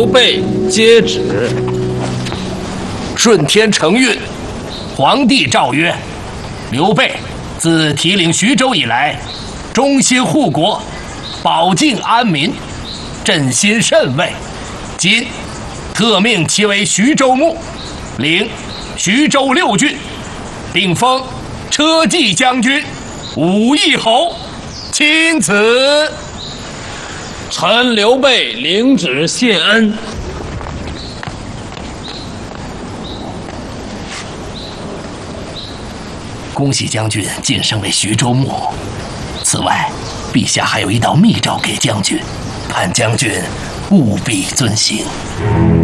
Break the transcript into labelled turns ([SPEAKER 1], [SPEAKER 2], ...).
[SPEAKER 1] 刘备接旨。
[SPEAKER 2] 顺天承运，皇帝诏曰：刘备自提领徐州以来，忠心护国，保境安民，朕心甚慰。今特命其为徐州牧，领徐州6郡，并封车骑将军、武义侯，钦此。
[SPEAKER 1] 臣刘备领旨谢恩。
[SPEAKER 2] 恭喜将军晋升为徐州牧。此外，陛下还有一道密诏给将军，盼将军务必遵行。